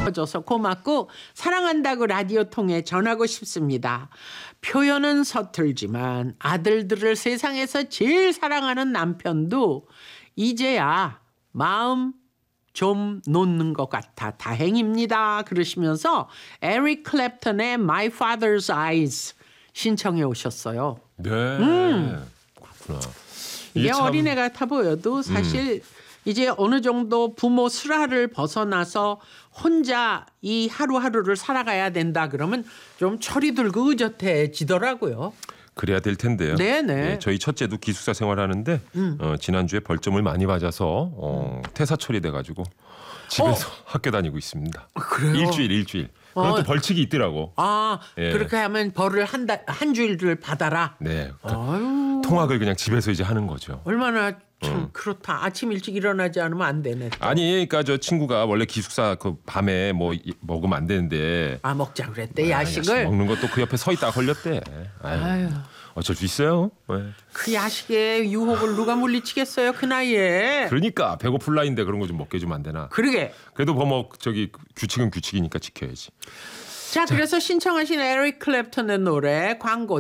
줘서 고맙고 사랑한다고 라디오 통해 전하고 싶습니다. 표현은 서툴지만 아들들을 세상에서 제일 사랑하는 남편도 이제야 마음 좀 놓는 것 같아 다행입니다. 그러시면서 에릭 클랩턴의 My Father's Eyes 신청해 오셨어요. 네. 그렇구나. 이게 참... 어린애 같아 보여도 사실 이제 어느 정도 부모 슬하를 벗어나서 혼자 이 하루하루를 살아가야 된다 그러면 좀 철이 들고 의젓해지더라고요. 그래야 될 텐데요. 네네. 네, 저희 첫째도 기숙사 생활하는데 지난주에 벌점을 많이 맞아서 퇴사 처리돼가지고 집에서 학교 다니고 있습니다. 그래요? 일주일. 그럼 또 벌칙이 있더라고. 아, 예. 그렇게 하면 벌을 한 주일을 받아라. 네. 아유, 통학을 그냥 집에서 이제 하는 거죠. 얼마나 참 그렇다. 아침 일찍 일어나지 않으면 안 되네. 또. 아니, 그러니까 저 친구가 원래 기숙사 그 밤에 뭐 먹으면 안 되는데. 아, 먹자 그랬대 야식 야식을. 먹는 것도 그 옆에 서 있다가 걸렸대. 아유. 어쩔 수 있어요. 네. 그 야식에 유혹을 누가 물리치겠어요 그 나이에. 그러니까 배고플 나이인데 그런 거 좀 먹게 해주면 안 되나. 그러게. 그래도 뭐 저기 규칙은 규칙이니까 지켜야지. 자, 그래서 신청하신 에릭 클랩턴의 노래 광고